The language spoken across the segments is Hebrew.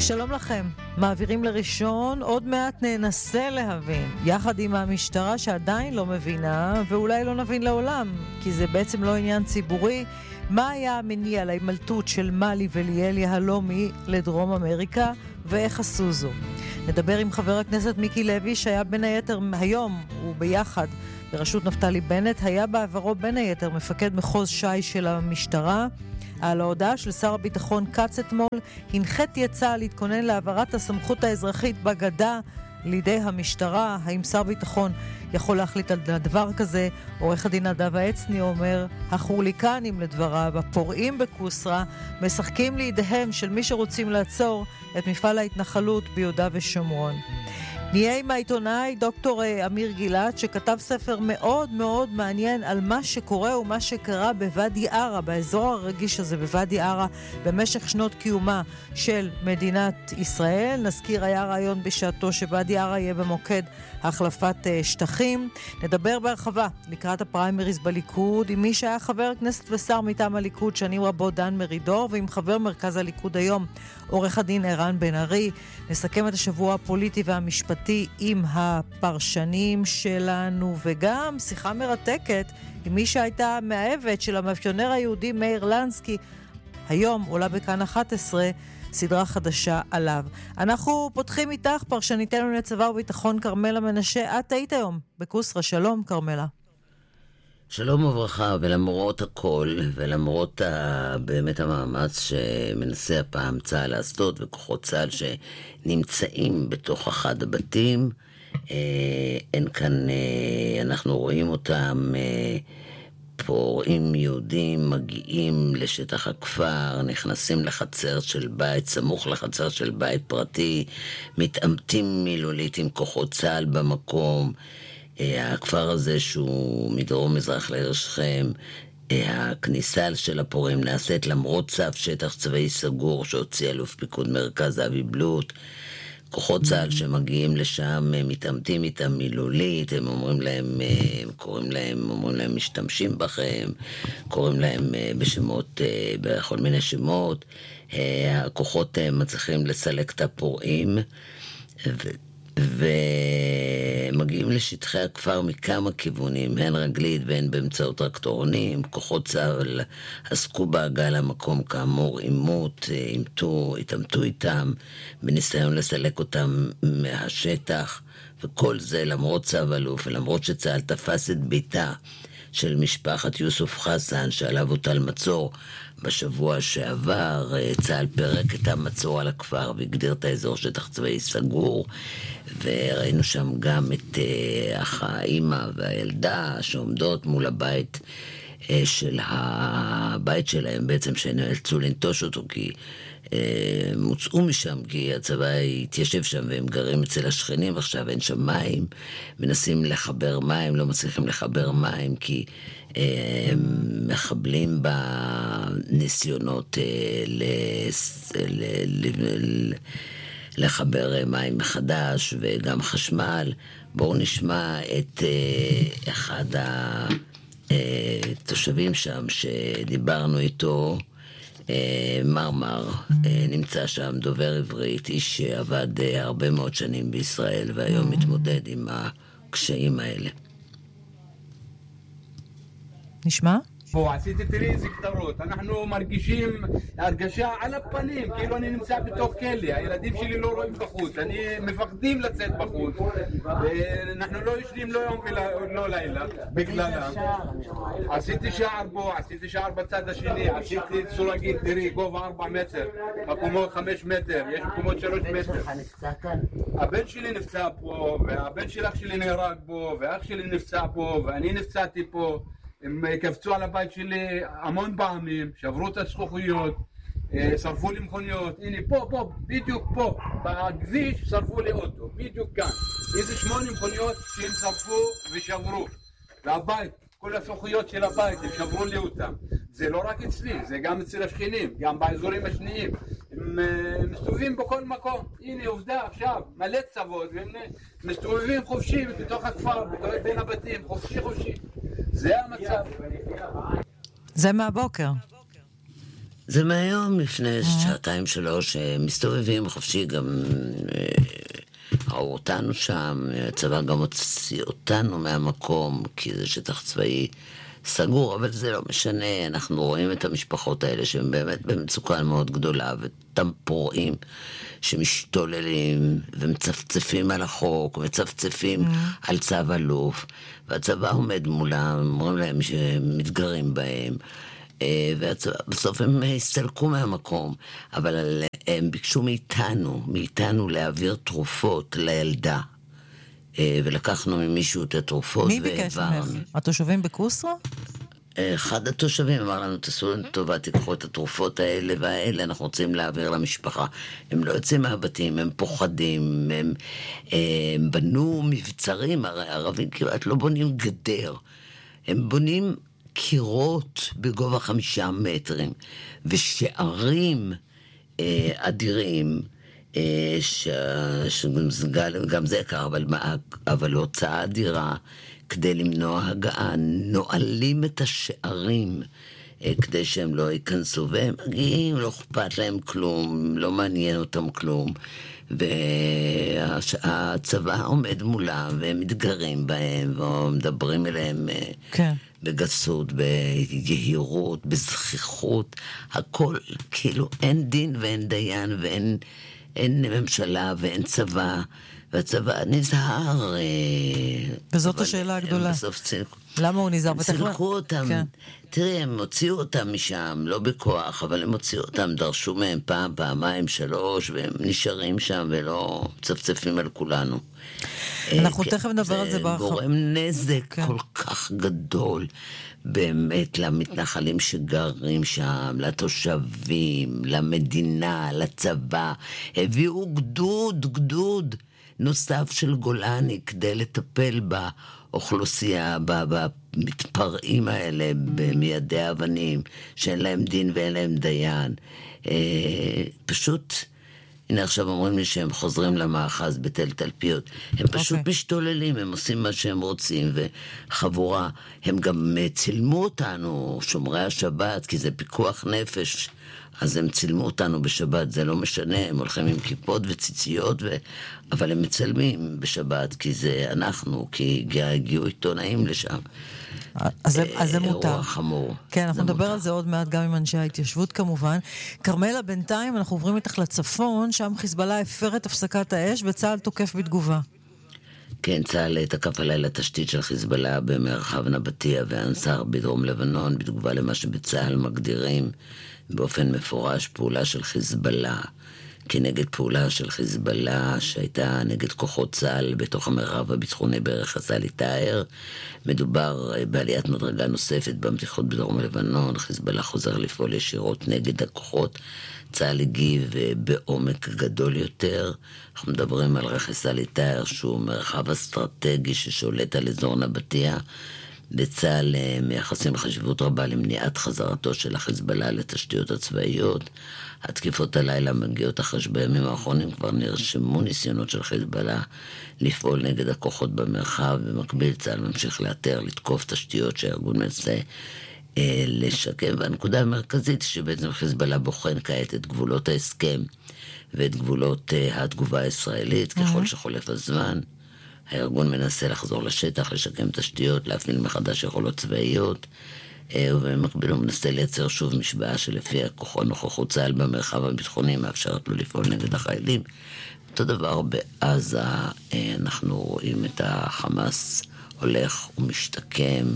שלום לכם, מעבירים לראשון, עוד מעט ננסה להבין, יחד עם המשטרה שעדיין לא מבינה, ואולי לא נבין לעולם, כי זה בעצם לא עניין ציבורי, מה היה המניע להימלטות של מלי וליאל יהלומי לדרום אמריקה, ואיך עשו זו. נדבר עם חבר הכנסת מיקי לוי, שהיה בין היתר היום, וביחד בראשות נפתלי בנט, היה בעברו בין היתר מפקד מחוז שי של המשטרה, על ההודעה של שר הביטחון קץ אתמול, הנחתי את צה"ל להתכונן להעברת הסמכות האזרחית בגדה לידי המשטרה. האם שר ביטחון יכול להחליט על דבר כזה? עורך הדין נדב העצני אומר, החורליקנים לדבריו, הפורעים בקוסרה, משחקים לידיהם של מי שרוצים לעצור את מפעל ההתנחלות ביהודה ושומרון. נהיה עם העיתונאי דוקטור אמיר גילת, שכתב ספר מאוד מאוד מעניין על מה שקורה ומה שקרה בוואדי ערה, באזור הרגיש הזה בוואדי ערה, במשך שנות קיומה של מדינת ישראל. נזכיר, היה רעיון בשעתו שוואדי ערה יהיה במוקד החלפת שטחים. נדבר בהרחבה לקראת הפריימריז בליכוד עם מי שהיה חבר הכנסת ושר מטעם הליכוד שנים רבות, דן מרידור, ועם חבר מרכז הליכוד היום, עורך הדין ערן בן ארי. נסכם את השבוע הפוליטי והמשפטי עם הפרשנים שלנו, וגם שיחה מרתקת עם מי שהייתה מאהבת של המאפיונר היהודי מאיר לנסקי. היום עולה בכאן 11 סדרה חדשה עליו. אנחנו פותחים איתך, פרשניתנו לצבא וביטחון קרמלה מנשה. את היית היום בקוסרה. שלום קרמלה. שלום וברכה, ולמרות הכל, ולמרות באמת המאמץ שמנסה הפעם צה"ל לעשות, וכוחות צה"ל שנמצאים בתוך אחד הבתים, אין כאן, אנחנו רואים אותם, פורעים יהודים מגיעים לשטח הכפר, נכנסים לחצר של בית, סמוך לחצר של בית פרטי, מתעמתים מילולית עם כוחות צה"ל במקום. הכפר הזה שהוא מדרום מזרח לעיר שכם, הכניסה של הפורעים נעשית למרות צו שטח צבאי סגור שהוציא אלוף פיקוד מרכז אבי בלוט. כוחות צה"ל שמגיעים לשם מתעמתים איתם מילולית, הם אומרים להם משתמשים בכם, קוראים להם בשמות, בכל מיני שמות. הכוחות מצליחים לסלק את הפורעים ומגיעים לשטחי הכפר מכמה כיוונים, הן רגלית והן באמצעות טרקטורונים. כוחות צה"ל עסקו בהגעה למקום כאמור, התעמתו איתם בניסיון לסלק אותם מהשטח, וכל זה למרות צו אלוף ולמרות שצה"ל תפס את ביתה של משפחת יוסוף חסן שעליו הוטל מצור בשבוע שעבר. צה"ל פרק את המצור על הכפר והגדיר את האזור שטח צבאי סגור, וראינו שם גם את האמא והילדה שעומדות מול הבית של הבית שלהם, בעצם שנאלצו לנטוש אותו כי מוצאו משם, כי הצבא התיישב שם והם גרים אצל השכנים. עכשיו אין שם מים, מנסים לחבר מים, לא מצליחים לחבר מים כי מחבלים בניסיונות לחבר מים מחדש וגם חשמל. בואו נשמע את אחד התושבים שם שדיברנו איתו, מרמר, נמצא שם, דובר עברית, איש שעבד הרבה מאוד שנים בישראל והיום מתמודד עם הקשיים האלה. נשמע? פה עשיתי תראי איזה כתרות, אנחנו מרגישים הרגשה על הפנים, כאילו אני נמצא בתוך כלי, הילדים שלי לא רואים בחוץ, אני מפחדים לצאת בחוץ, ואנחנו לא ישנים לא יום ולא לילה, בגללם. עשיתי שער פה, עשיתי שער בצד השני, עשיתי סורגים, תראי, גובה 4 מטר, מקומות 5 מטר, יש מקומות 3 מטר. הבן שלי נפצע פה, והבן של אח שלי נהרג פה, ואח שלי נפצע פה, ואני נפצעתי פה. הם קפצו על הבית שלי המון פעמים, שברו את הזכוכיות, שרפו לי מכוניות. הנה פה, בדיוק פה, בכביש שרפו לי אוטו, בדיוק כאן. איזה 8 מכוניות שהם שרפו ושברו. והבית, כל הזכוכיות של הבית, הם שברו לי אותם. זה לא רק אצלי, זה גם אצל השכנים, גם באזורים השניים. הם מסתובבים בכל מקום. הנה עובדה עכשיו, מלא צוות, והם מסתובבים חופשי בתוך הכפר, בין הבתים, חופשי. זה המצב. זה מהבוקר. זה מהיום לפני שעתיים שלוש, מסתובבים חופשי, גם ראו אותנו שם, הצבא גם הוציא אותנו מהמקום, כי זה שטח צבאי סגור, אבל זה לא משנה, אנחנו רואים את המשפחות האלה שהן באמת במצוקה מאוד גדולה, ואותם פורעים שמשתוללים ומצפצפים על החוק, מצפצפים על צו אלוף, והצבא עומד מולם, אומרים להם שמתגרים בהם, ובסוף הם הסתלקו מהמקום, אבל הם ביקשו מאיתנו להעביר תרופות לילדה, ולקחנו ממישהו את התרופות. מי ביקש ממך? התושבים בקוסרה? אחד התושבים אמר לנו, תעשו לנו טובה, תיקחו את התרופות האלה והאלה, אנחנו רוצים להעביר למשפחה. הם לא יוצאים מהבתים, הם פוחדים, הם בנו מבצרים, הערבים כמעט לא בונים גדר, הם בונים קירות בגובה 5 מטרים, ושערים אדירים, שגם זה יקר, אבל הוצאה אדירה, כדי למנוע הגעה, נועלים את השערים, כדי שהם לא ייכנסו, והם מגיעים, לא אכפת להם כלום, לא מעניין אותם כלום, והצבא עומד מולם, והם מתגרים בהם, ומדברים אליהם בגסות, ביהירות, בזכיחות, הכל, כאילו אין דין ואין דיין, ואין ממשלה ואין צבא, והצבא נזהר. וזאת השאלה הגדולה. למה הוא נזהר? הם סילקו אותם. תראי, הם הוציאו אותם משם, לא בכוח, אבל הם הוציאו אותם, דרשו מהם פעם, פעמיים, 3, והם נשארים שם ולא צפצפים על כולנו. אנחנו תכף נדבר על זה זה גורם נזק כל כך גדול, באמת, למתנחלים שגרים שם, לתושבים, למדינה, לצבא. הביאו גדוד נוסף של גולני כדי לטפל באוכלוסייה, במתפרעים האלה, במיידי אבנים, שאין להם דין ואין להם דיין. פשוט, הנה עכשיו אומרים לי שהם חוזרים למאחז בתל תלפיות. הם פשוט משתוללים, הם עושים מה שהם רוצים, וחבורה, הם גם צילמו אותנו, שומרי השבת, כי זה פיקוח נפש, אז הם צילמו אותנו בשבת, זה לא משנה, הם הולכים עם כיפות וציציות, אבל הם מצלמים בשבת, כי זה אנחנו, כי הגיעו עיתונאים לשם. אז זה מותר. אירוע חמור. כן, אנחנו נדבר על זה עוד מעט גם עם אנשי ההתיישבות כמובן. כרמלה, בינתיים אנחנו עוברים איתך לצפון, שם חיזבאללה הפר את הפסקת האש וצה"ל תוקף בתגובה. כן, צה"ל תקף עליי לתשתית של חיזבאללה במרחב נבטיה ואנסר בדרום לבנון, בתגובה למה שבצה"ל מגדירים באופן מפורש פעולה של חיזבאללה, כנגד פעולה של חיזבאללה שהייתה נגד כוחות צה"ל בתוך המרחב הביטחוני בערך הסלי טאר. מדובר בעליית מדרגה נוספת במתיחות בדרום לבנון, חיזבאללה חוזר לפעול ישירות נגד הכוחות, צה"ל הגיב בעומק גדול יותר. אנחנו מדברים על רכס סלי טאר שהוא מרחב אסטרטגי ששולט על אזור נבטיה, בצה"ל מייחסים חשיבות רבה למניעת חזרתו של החיזבאללה לתשתיות הצבאיות. התקיפות הלילה מגיעות אחרי שבימים האחרונים כבר נרשמו ניסיונות של חיזבאללה לפעול נגד הכוחות במרחב, במקביל צה"ל ממשיך לאתר, לתקוף תשתיות שהארגון מנסה לשקם, והנקודה המרכזית שבעצם חיזבאללה בוחן כעת את גבולות ההסכם ואת גבולות התגובה הישראלית. ככל שחולף הזמן, הארגון מנסה לחזור לשטח, לשקם תשתיות, להפעיל מחדש יכולות צבאיות, ובמקביל הוא מנסה לייצר שוב משוואה שלפי הכוחות נוכחות צה"ל במרחב הביטחוני מאפשרת לו לפעול נגד החיילים. אותו דבר בעזה, אנחנו רואים את החמאס הולך ומשתקם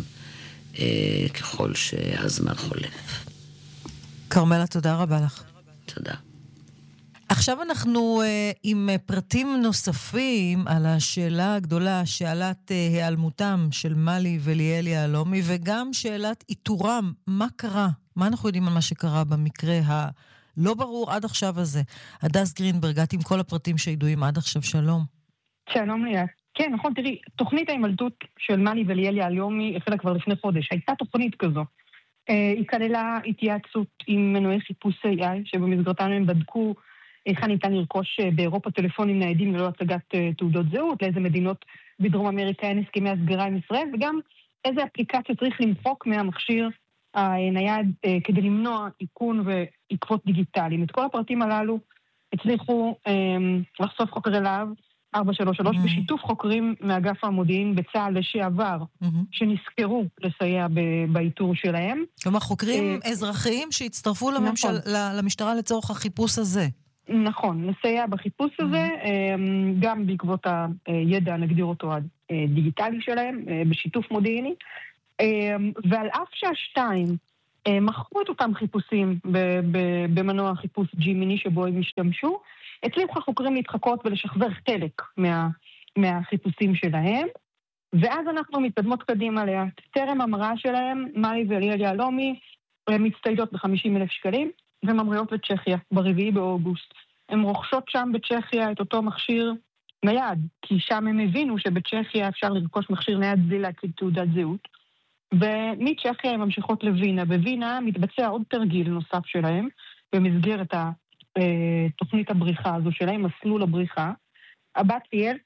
ככל שהזמן חולף. כרמלה, תודה רבה לך. תודה. עכשיו אנחנו עם פרטים נוספים על השאלה הגדולה, שאלת היעלמותם של מלי וליאל יהלומי, וגם שאלת איתורם, מה קרה? מה אנחנו יודעים על מה שקרה במקרה הלא ברור עד עכשיו הזה? הדס גרינברג, את עם כל הפרטים שידועים עד עכשיו, שלום. שלום ליאת. כן, נכון, תראי, תוכנית ההימלטות של מלי וליאל יהלומי החלה כבר לפני חודש. הייתה תוכנית כזו. היא כללה התייעצות עם מנועי חיפוש AI, שבמסגרתם הם בדקו איך ניתן לרכוש באירופה טלפונים ניידים ללא הצגת תעודות זהות, לאיזה מדינות בדרום אמריקה אין הסכמי הסגרה עם ישראל, וגם איזה אפליקציה צריך למחוק מהמכשיר הנייד כדי למנוע איכון עקבות דיגיטליים. את כל הפרטים הללו הצליחו לחשוף חוקרי להב 433 בשיתוף חוקרים מאגף המודיעין בצה"ל לשעבר, שנזכרו לסייע באיתור שלהם. כלומר, חוקרים אזרחיים שהצטרפו למשטרה לצורך החיפוש הזה. נכון, לסייע בחיפוש הזה, גם בעקבות הידע, נגדיר אותו הדיגיטלי שלהם, בשיתוף מודיעיני, ועל אף שהשתיים מכרו את אותם חיפושים במנוע חיפוש ג'ימיני שבו הם השתמשו, הצליחו החוקרים להתחקות ולשחזר חלק מהחיפושים שלהם, ואז אנחנו מתקדמות קדימה לאט. טרם המראה שלהם, מלי וליאל יהלומי, מצטיידות ב50,000 שקלים, וממריאות לצ'כיה, ב4 באוגוסט. הן רוכשות שם בצ'כיה את אותו מכשיר נייד, כי שם הם הבינו שבצ'כיה אפשר לרכוש מכשיר נייד בלי להציג תעודת זהות, ומצ'כיה הן ממשיכות לווינה. בווינה מתבצע עוד תרגיל נוסף שלהם, במסגרת תוכנית הבריחה הזו שלהם, מסלול הבריחה. הבת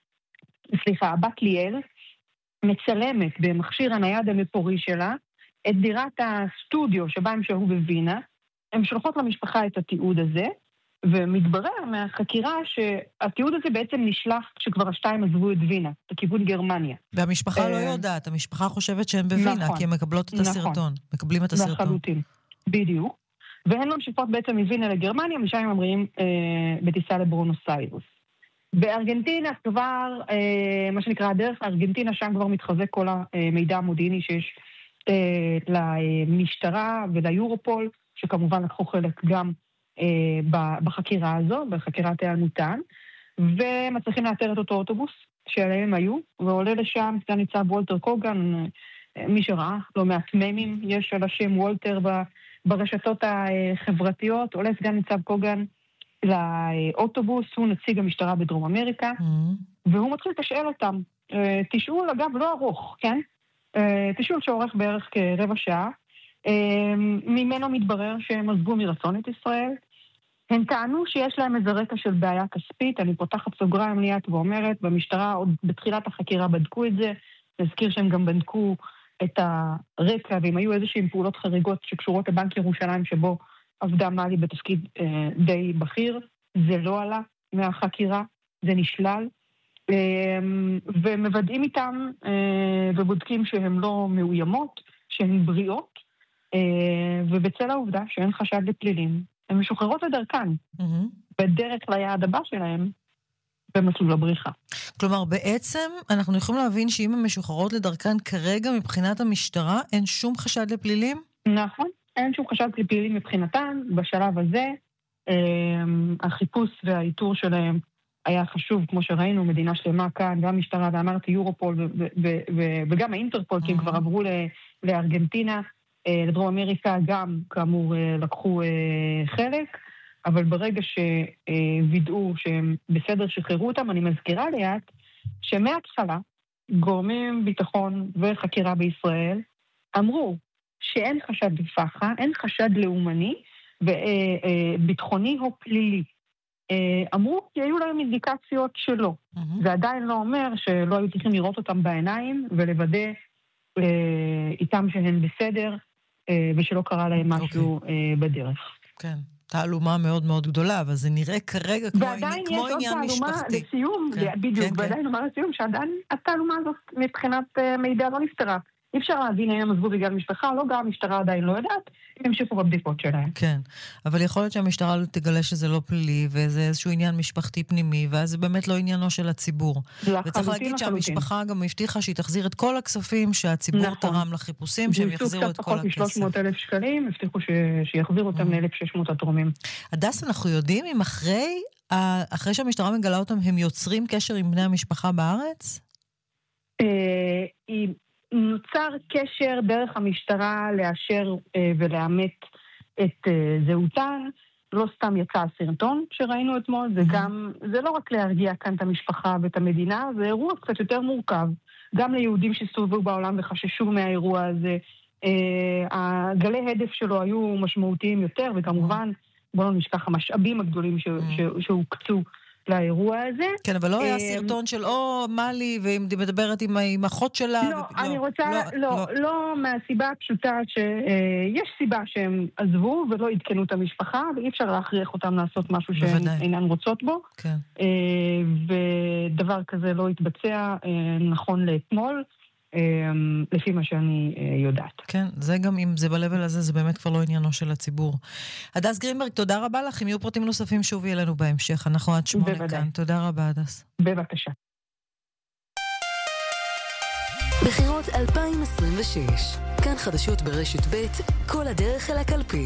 ליאל מצלמת במכשיר הנייד המקורי שלה את דירת הסטודיו שבה הם שהו בווינה. הם שולחות למשפחה את התיעוד הזה, ומתברר מהחקירה שהתיעוד הזה בעצם נשלח כשכבר השתיים עזבו את וינה, לכיוון גרמניה. והמשפחה לא יודעת, המשפחה חושבת שהם בווינה, כי הם מקבלות את הסרטון, מקבלים את הסרטון. לחלוטין, בדיוק. והן ממשיכות בעצם מווינה לגרמניה, משם הם ממריאים בטיסה לברונוס איירס. בארגנטינה כבר, מה שנקרא הדרך לארגנטינה, שם כבר מתחזק כל המידע המודיעיני שיש למשטרה וליורופול, שכמובן לקחו חלק גם בחקירה הזו, בחקירת היעלמותן, ומצליחים לאתר את אותו אוטובוס שעליהם היו, ועולה לשם סגן ניצב וולטר קוגן, מי שראה, לא מעט ממים, יש על השם וולטר ברשתות החברתיות, עולה סגן ניצב קוגן לאוטובוס, הוא נציג המשטרה בדרום אמריקה, והוא מתחיל לשאול אותם, תשאול אגב לא ארוך, כן? תשאול שעורך בערך כרבע שעה, ממנו מתברר שהם עזבו מרצון את ישראל. הם טענו שיש להם איזה רקע של בעיה כספית, אני פותחת סוגריים ליאת ואומרת, במשטרה עוד בתחילת החקירה בדקו את זה, נזכיר שהם גם בדקו את הרקע, ואם היו איזושהי פעולות חריגות שקשורות לבנק ירושלים שבו עבדה מלי בתפקיד די בכיר, זה לא עלה מהחקירה, זה נשלל, ומוודאים איתם ובודקים שהן לא מאוימות, שהן בריאות, ובצל העובדה שאין חשד לפלילים, הן משוחררות לדרכן, בדרך ליעד הבא שלהם, במסלול הבריחה. כלומר, בעצם אנחנו יכולים להבין שאם הן משוחררות לדרכן כרגע מבחינת המשטרה, אין שום חשד לפלילים? נכון, אין שום חשד לפלילים מבחינתן. בשלב הזה, החיפוש והאיתור שלהם היה חשוב, כמו שראינו, מדינה שלמה כאן, גם משטרה, ואמרתי יורופול, וגם האינטרפול, כי הם כבר עברו לארגנטינה, לדרום אמריקה גם, כאמור, לקחו חלק, אבל ברגע שווידאו שהם בסדר שחררו אותם, אני מזכירה ליד שמההתחלה גורמים ביטחון וחקירה בישראל אמרו שאין חשד לפחה, אין חשד לאומני וביטחוני או פלילי. אמרו כי היו להם אינדיקציות שלא. זה עדיין לא אומר שלא היו צריכים לראות אותם בעיניים ולוודא איתם שהן בסדר ושלא קרה להם משהו בדרך. כן. תעלומה מאוד מאוד גדולה, אבל זה נראה כרגע כמו עניין משפחתי. לסיום, בדיוק, ועדיין אומר לסיום, שעדיין התעלומה הזאת מבחינת מידע לא נפתרה. אי אפשר להבין אם הם עזבו בגלל משפחה, לא גם המשטרה עדיין לא יודעת, הם המשיכו בבדיקות שלהם. כן, אבל יכול להיות שהמשטרה לא תגלה שזה לא פלילי, וזה איזשהו עניין משפחתי פנימי, ואז זה באמת לא עניינו של הציבור. וצריך להגיד שהמשפחה גם הבטיחה שהיא תחזיר את כל הכספים שהציבור תרם לחיפושים, שהם יחזירו את כל הכסף. פחות מ-300,000 שקלים, הבטיחו שיחזירו אותם ל-1,600 התורמים. הדס, אנחנו יודעים אם אחרי שהמשטרה מגלה אותם, הם יוצרים קשר עם בני המשפחה בארץ? נוצר קשר דרך המשטרה לאשר ולאמת את זהותן. לא סתם יצא הסרטון שראינו אתמול, זה לא רק להרגיע כאן את המשפחה ואת המדינה, זה אירוע קצת יותר מורכב. גם ליהודים שסובבו בעולם וחששו מהאירוע הזה, הגלי הדף שלו היו משמעותיים יותר, וכמובן, בואו לא נשכח המשאבים הגדולים שהוקצו לאירוע הזה. כן, אבל לא היה סרטון של מאלי, והיא מדברת עם אחות שלה. לא, אני רוצה, לא מהסיבה הפשוטה שיש סיבה שהם עזבו ולא עדכנו את המשפחה, ואי אפשר להכריח אותם לעשות משהו שהן אינן רוצות בו. כן. ודבר כזה לא התבצע נכון לאתמול, לפי מה שאני יודעת. כן, זה גם אם זה בלבל הזה, זה באמת כבר לא עניינו של הציבור. הדס גרינברג, תודה רבה לך. אם יהיו פרטים נוספים שוב יהיה לנו בהמשך. אנחנו עד 8 כאן. תודה רבה, הדס. בבקשה. בחירות 2026. כאן חדשות ברשת ב', כל הדרך אל הקלפי.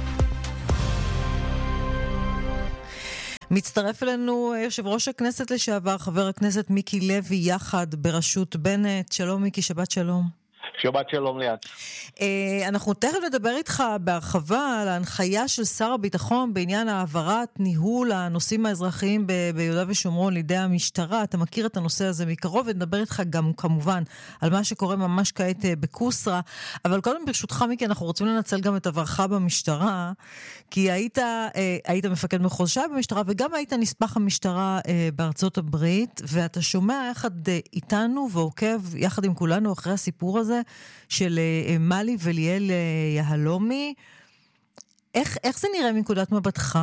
מצטרף אלינו יושב ראש הכנסת לשעבר, חבר הכנסת מיקי לוי, יחד בראשות בנט. שלום מיקי, שבת שלום. שבת שלום ליאת. אנחנו תכף נדבר איתך בהרחבה על ההנחיה של שר הביטחון בעניין העברת ניהול הנושאים האזרחיים ביהודה ושומרון לידי המשטרה. אתה מכיר את הנושא הזה מקרוב, ונדבר איתך גם כמובן על מה שקורה ממש כעת בקוסרה. אבל קודם ברשותך מיקי, אנחנו רוצים לנצל גם את עברך במשטרה, כי היית מפקד מחוז ש"י במשטרה, וגם היית נספח המשטרה בארצות הברית, ואתה שומע יחד איתנו ועוקב יחד עם כולנו אחרי הסיפור הזה של מאלי וליאל יהלומי. איך זה נראה מנקודת מבטך?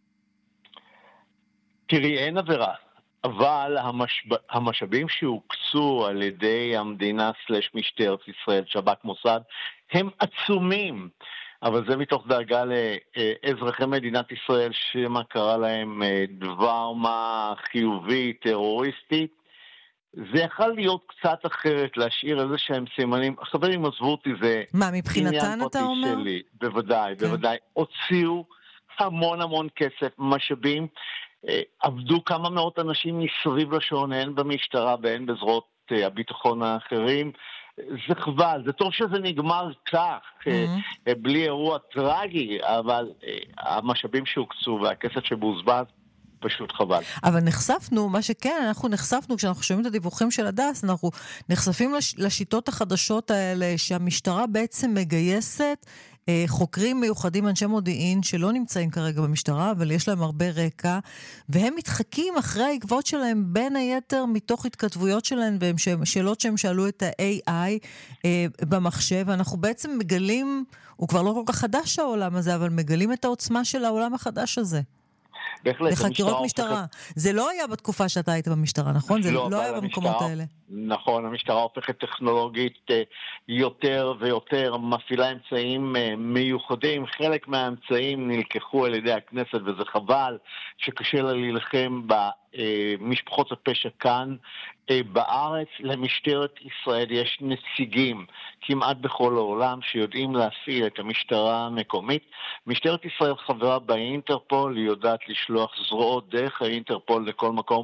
תראי, אין עבירה, אבל המשאבים שהוקצו על ידי המדינה / משטרת ישראל, שב"כ מוסד, הם עצומים. אבל זה מתוך דאגה לאזרחי מדינת ישראל, שמה קרא להם דבר מה חיובי, טרוריסטי. זה יכול להיות קצת אחרת, להשאיר איזה שהם סימנים. חברים, עזבו אותי, זה מה, מבחינתן אתה אומר? שלי. בוודאי, כן. בוודאי. הוציאו המון כסף, משאבים. עבדו כמה מאות אנשים מסביב לשעון, הן במשטרה והן בזרועות הביטחון האחרים. זה חבל, זה טוב שזה נגמר כך, בלי אירוע טרגי, אבל המשאבים שהוקצו והכסף שבוזבז, פשוט חבל. אבל נחשפנו, מה שכן, אנחנו נחשפנו, כשאנחנו שומעים את הדיווחים של הדס, אנחנו נחשפים לשיטות החדשות האלה, שהמשטרה בעצם מגייסת חוקרים מיוחדים, אנשי מודיעין, שלא נמצאים כרגע במשטרה, אבל יש להם הרבה רקע, והם מתחקים אחרי העקבות שלהם, בין היתר מתוך התכתבויות שלהם, והם שאלות שהם שאלו את ה-AI במחשב, ואנחנו בעצם מגלים, הוא כבר לא כל כך חדש העולם הזה, אבל מגלים את העוצמה של העולם החדש הזה. בהחלט, בחקירות משטרה. זה לא היה בתקופה שאתה היית במשטרה, נכון? זה לא היה במקומות האלה. נכון, המשטרה הופכת טכנולוגית יותר ויותר, מפעילה אמצעים מיוחדים. חלק מהאמצעים נלקחו על ידי הכנסת, וזה חבל שקשה לה להילחם במשפחות הפשע כאן בארץ. למשטרת ישראל יש נציגים כמעט בכל העולם שיודעים להפעיל את המשטרה המקומית. משטרת ישראל חברה באינטרפול, היא יודעת לשלוח זרועות דרך האינטרפול לכל מקום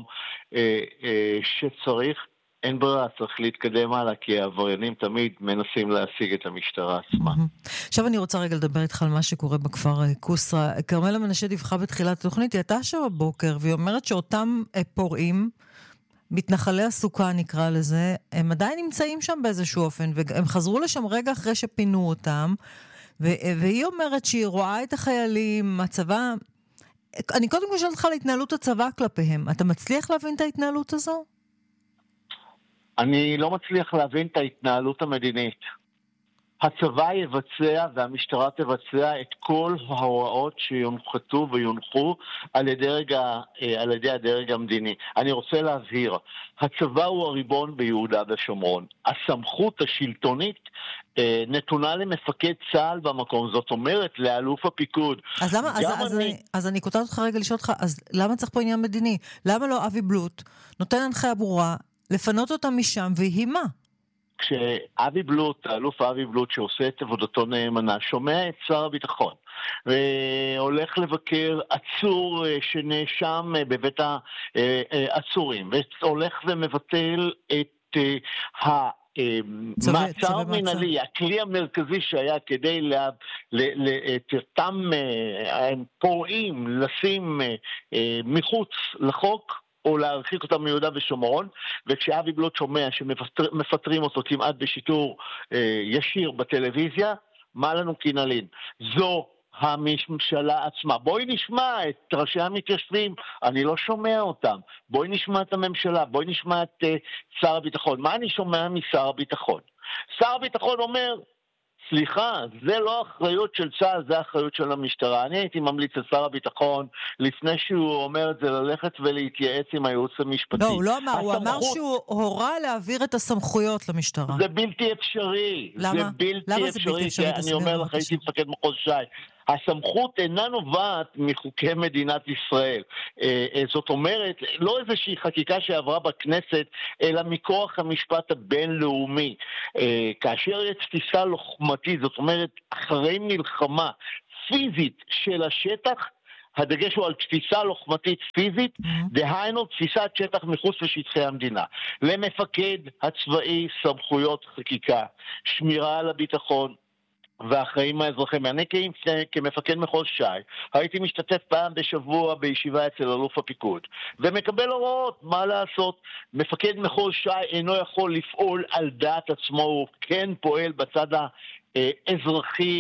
שצריך. אין ברירה, צריך להתקדם הלאה, כי העבריינים תמיד מנסים להשיג את המשטרה עצמה. עכשיו אני רוצה רגע לדבר איתך על מה שקורה בכפר קוסרה. כרמלה מנשה דיווחה בתחילת התוכנית, היא הייתה שם בבוקר, והיא אומרת שאותם פורעים, מתנחלי הסוכה נקרא לזה, הם עדיין נמצאים שם באיזשהו אופן, והם חזרו לשם רגע אחרי שפינו אותם, והיא אומרת שהיא רואה את החיילים, הצבא. אני קודם כל שואלת אותך על התנהלות הצבא כלפיהם. אתה מצליח להבין את ההתנהלות הזו? אני לא מצליח להבין את ההתנהלות המדינית. הצבא יבצע והמשטרה תבצע את כל ההוראות שיונחתו ויונחו על ידי הדרג המדיני. אני רוצה להבהיר, הצבא הוא הריבון ביהודה ושומרון. הסמכות השלטונית נתונה למפקד צה"ל במקום, זאת אומרת לאלוף הפיקוד. אז אני קוטעת אותך רגע לשאול אותך, אז למה צריך פה עניין מדיני? למה לא אבי בלוט נותן הנחיה ברורה לפנות אותם משם והיא מה? כשאבי בלוט, האלוף אבי בלוט שעושה את עבודתו נאמנה, שומע את שר הביטחון והולך לבקר עצור שנאשם בבית העצורים, והולך ומבטל את מעצר מנהלי, הכלי המרכזי שהיה כדי את אותם פורעים לשים מחוץ לחוק, או להרחיק אותם מיהודה ושומרון, וכשאבי בלוט שומע שמפטרים אותו כמעט בשיטור ישיר בטלוויזיה, מה לנו כי נלין? זו הממשלה עצמה. בואי נשמע את ראשי המתיישבים, אני לא שומע אותם. בואי נשמע את הממשלה, בואי נשמע את שר הביטחון. מה אני שומע משר הביטחון? שר הביטחון אומר, סליחה, זה לא אחריות של צה"ל, זה אחריות של המשטרה. אני הייתי ממליץ לשר הביטחון, לפני שהוא אומר את זה, ללכת ולהתייעץ עם הייעוץ המשפטי. לא, הוא לא אמר, הוא אמר שהוא הורה להעביר את הסמכויות למשטרה. זה בלתי אפשרי. למה? זה בלתי אפשרי. אני אומר לך, הייתי מפקד מחוז ש"י. הסמכות אינה נובעת מחוקי מדינת ישראל. זאת אומרת, לא איזושהי חקיקה שעברה בכנסת, אלא מכוח המשפט הבינלאומי. כאשר יש תפיסה לוחמתית, זאת אומרת, אחרי מלחמה פיזית של השטח, הדגש הוא על תפיסה לוחמתית פיזית, דהיינו תפיסת שטח מחוץ לשטחי המדינה. למפקד הצבאי סמכויות חקיקה, שמירה על הביטחון, והאחראים האזרחים. אני כמפקד מחוז ש"י, הייתי משתתף פעם בשבוע בישיבה אצל אלוף הפיקוד, ומקבל הוראות מה לעשות. מפקד מחוז ש"י אינו יכול לפעול על דעת עצמו, הוא כן פועל בצד אזרחי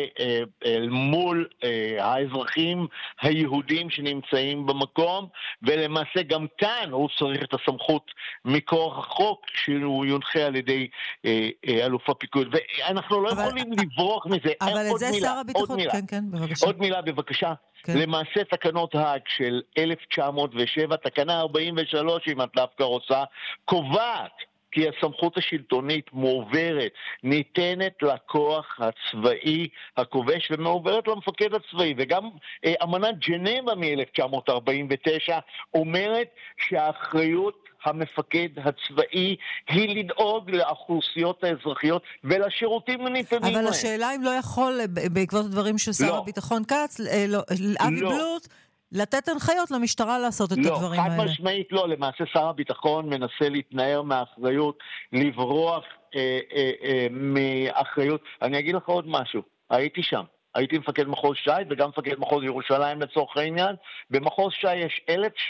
מול האזרחים היהודים שנמצאים במקום, ולמעשה גם כאן הוא צריך את הסמכות מכוח החוק שהוא יונחה על ידי אלוף הפיקוד, ואנחנו לא יכולים לברוח מזה. אבל את זה שר הביטחון, כן, בבקשה. עוד מילה בבקשה. למעשה תקנות האג של 1907, תקנה 43 אם את דווקא רוצה, קובעת כי הסמכות השלטונית מועברת, ניתנת לכוח הצבאי הכובש ומעוברת למפקד הצבאי. וגם אמנת ג'נבה מ-1949 אומרת שהאחריות המפקד הצבאי היא לדאוג לאוכלוסיות האזרחיות ולשירותים הניתנים להם. אבל השאלה אם לא יכול, בעקבות הדברים של שר הביטחון כץ, אבי בלוט, לתת הנחיות למשטרה לעשות את הדברים האלה. לא, חד משמעית לא. למעשה שר הביטחון מנסה להתנער מהאחריות, לברוח מאחריות. אני אגיד לך עוד משהו, הייתי שם. הייתי מפקד מחוז ש"י וגם מפקד מחוז ירושלים לצורך העניין. במחוז ש"י יש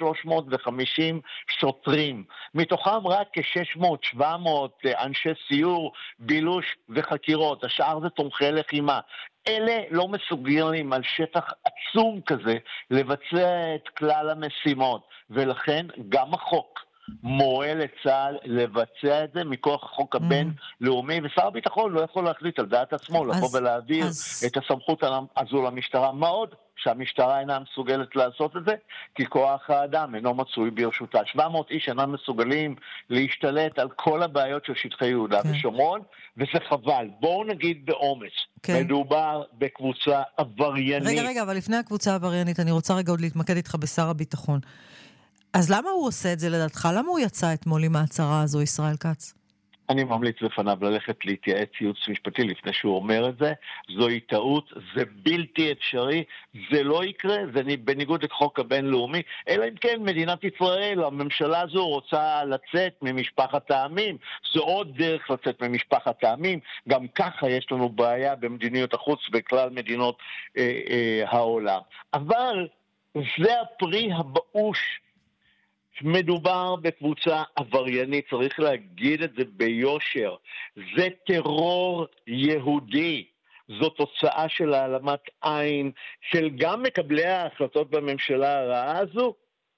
1,350 שוטרים, מתוכם רק כ-600-700 אנשי סיור, בילוש וחקירות, השאר זה תומכי לחימה. אלה לא מסוגלים על שטח עצום כזה לבצע את כלל המשימות, ולכן גם החוק מורה לצה"ל לבצע את זה מכוח החוק הבינלאומי, ושר הביטחון לא יכול להחליט על דעת עצמו לבוא ולהעביר את הסמכות הזו למשטרה. מה עוד? שהמשטרה אינה מסוגלת לעשות את זה, כי כוח האדם אינו מצוי ברשותה. 700 איש אינם מסוגלים להשתלט על כל הבעיות של שטחי יהודה ושומרון, וזה חבל. בואו נגיד באומץ, מדובר בקבוצה עבריינית. רגע, אבל לפני הקבוצה העבריינית, אני רוצה רגע עוד להתמקד איתך בשר הביטחון. אז למה הוא עושה את זה לדעתך? למה הוא יצא אתמול עם ההצהרה הזו, ישראל כץ? אני ממליץ לפניו ללכת להתייעץ ייעוץ משפטי לפני שהוא אומר את זה. זוהי טעות, זה בלתי אפשרי, זה לא יקרה, זה בניגוד לחוק הבינלאומי, אלא אם כן מדינת ישראל, הממשלה הזו רוצה לצאת ממשפחת העמים, זו עוד דרך לצאת ממשפחת העמים, גם ככה יש לנו בעיה במדיניות החוץ בכלל מדינות העולם. אבל זה הפרי הבאוש, מדובר בקבוצה עבריינית, צריך להגיד את זה ביושר, זה טרור יהודי, זו תוצאה של העלמת עין של גם מקבלי ההחלטות בממשלה הרעה הזו,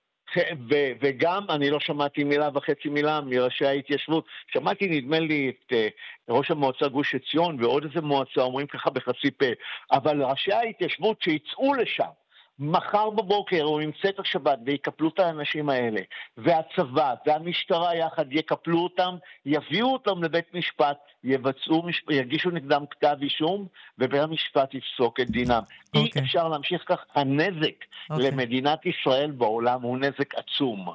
וגם אני לא שמעתי מילה וחצי מילה מראשי ההתיישבות. שמעתי נדמה לי את ראש המועצה גוש עציון ועוד איזה מועצה אומרים ככה בחצי פה, אבל ראשי ההתיישבות שיצאו לשם מחר בבוקר או עם צאת השבת ויקפלו את האנשים האלה, והצבא והמשטרה יחד יקפלו אותם, יביאו אותם לבית משפט, יגישו נגדם כתב אישום, ובית המשפט יפסוק את דינם. אי אפשר להמשיך כך. הנזק למדינת ישראל בעולם הוא נזק עצום.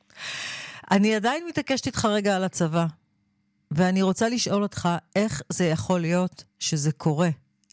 אני עדיין מתעקשת איתך רגע על הצבא, ואני רוצה לשאול אותך איך זה יכול להיות שזה קורה.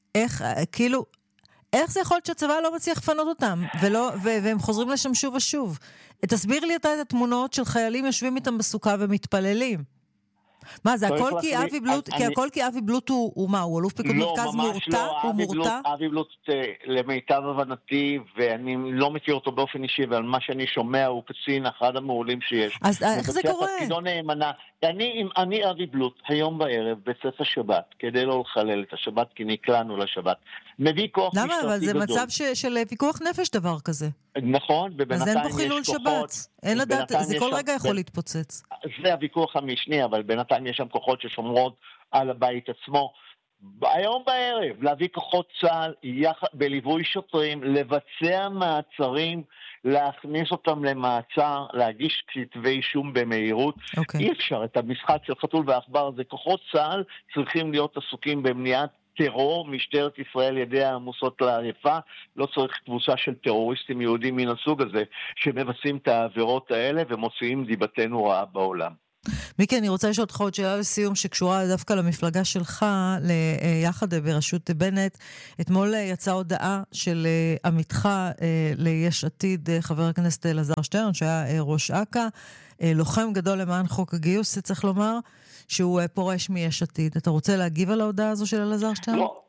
איך זה יכול להיות שהצבא לא מצליח לפנות אותם, והם חוזרים לשם שוב ושוב? תסביר לי את התמונות של חיילים יושבים איתם בסוכה ומתפללים. מה, זה הכל כי אבי בלוט, כי אבי בלוט הוא מה, הוא אלוף פיקוד מרכז מורתע? הוא מורתע? אבי בלוט למיטב הבנתי, ואני לא מכיר אותו באופן אישי, אבל מה שאני שומע הוא קצין אחד המעולים שיש. אז איך זה קורה? תפקידו נאמנה, אני אבי בלוט, היום בערב, בסוף השבת, כדי לא לחלל את השבת, כי נקלענו לשבת. מביא כוח משטרתי גדול. למה? אבל זה מצב של ויכוח נפש דבר כזה. נכון, ובינתיים יש כוחות. אז אין פה חילול שבת. אין לדעת, זה כל רגע יכול להתפוצץ. זה הוויכוח המשני, אבל בינתיים יש שם כוחות ששומרות על הבית עצמו. היום בערב, להביא כוחות צה"ל בליווי שוטרים, לבצע מעצרים, להכניס אותם למעצר, להגיש כתבי אישום במהירות. אי אפשר, את המשחק של חתול ועכבר, זה כוחות צה"ל צריכים להיות עסוקים במניעת טרור, משטרת ישראל ידיה עמוסות לעייפה, לא צריך קבוצה של טרוריסטים יהודים מן הסוג הזה, שמבצעים את העבירות האלה ומוציאים דיבתנו רעה בעולם. מיקי, אני רוצה לשאול אותך עוד שאלה לסיום שקשורה דווקא למפלגה שלך, ליחד בראשות בנט. אתמול יצאה הודעה של עמיתך ליש עתיד, חבר הכנסת אלעזר שטרן, שהיה ראש אכ"א, לוחם גדול למען חוק הגיוס, צריך לומר, שהוא פורש מיש עתיד. אתה רוצה להגיב על ההודעה הזו של אלעזר שטרן? לא,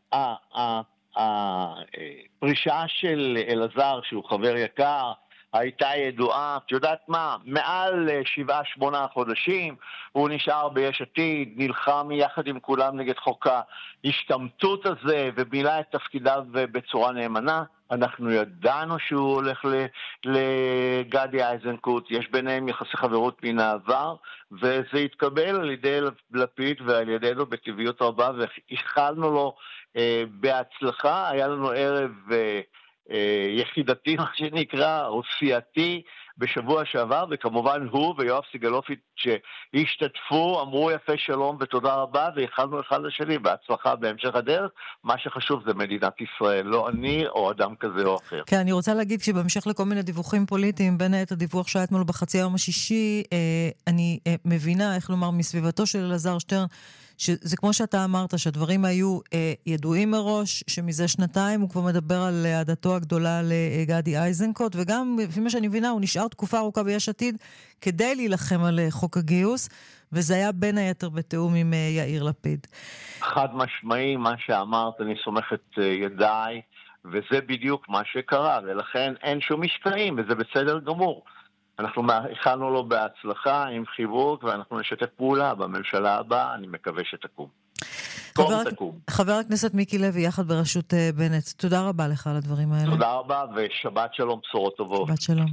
הפרישה של אלעזר, שהוא חבר יקר, הייתה ידועה, את יודעת מה, מעל 7-8 חודשים, הוא נשאר ביש עתיד, נלחם יחד עם כולם נגד חוק ההשתמטות הזה, ובילה את תפקידיו בצורה נאמנה. אנחנו ידענו שהוא הולך לגדי איזנקוט, יש ביניהם יחסי חברות מן העבר, וזה התקבל על ידי לפיד ועל ידינו בטבעיות רבה, והחלנו לו בהצלחה. היה לנו ערב יחידתי, מה שנקרא, או סיעתי, בשבוע שעבר, וכמובן הוא ויואב סיגלוביץ' שהשתתפו, אמרו יפה שלום ותודה רבה, והחלנו אחד לשני בהצלחה בהמשך הדרך. מה שחשוב זה מדינת ישראל, לא אני או אדם כזה או אחר. כן, אני רוצה להגיד שבהמשך לכל מיני דיווחים פוליטיים, בין היתר הדיווח שהיה אתמול בחצי היום השישי, אני מבינה, איך לומר, מסביבתו של אלעזר שטרן, שזה כמו שאתה אמרת, שהדברים היו ידועים מראש, שמזה שנתיים הוא כבר מדבר על עדתו הגדולה לגדי איזנקוט, וגם, לפי מה שאני מבינה, הוא נשאר תקופה ארוכה ביש עתיד כדי להילחם על חוק הגיוס, וזה היה בין היתר בתאום עם יאיר לפיד. חד משמעי, מה שאמרת, אני סומך את ידיי, וזה בדיוק מה שקרה, ולכן אין שום משקעים, וזה בסדר גמור. אנחנו הכנו לו בהצלחה עם חיבוק, ואנחנו נשתף פעולה בממשלה הבאה, אני מקווה שתקום. חבר הכנסת מיקי לוי, יחד בראשות בנט, תודה רבה לך על הדברים האלה. תודה רבה, ושבת שלום, בשורות טובות. שבת שלום.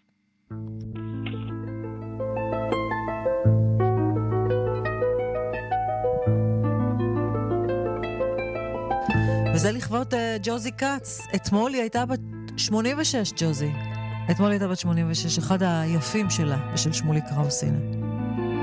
וזה לכבוד ג'וזי קאץ. אתמול היא הייתה בת 86, ג'וזי. אתמול הייתה בת 86, אחד היפים שלה, ושל שמולי קראוס, הנה.